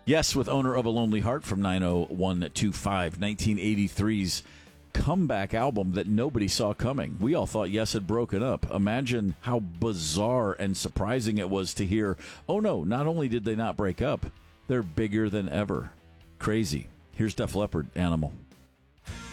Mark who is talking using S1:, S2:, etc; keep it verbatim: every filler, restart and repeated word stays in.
S1: Yes, with Owner of a Lonely Heart from nine oh one two five, nineteen eighty-three's comeback album that nobody saw coming. We all thought Yes had broken up. Imagine how bizarre and surprising it was to hear, oh no, not only did they not break up, they're bigger than ever. Crazy. Here's Def Leppard, Animal.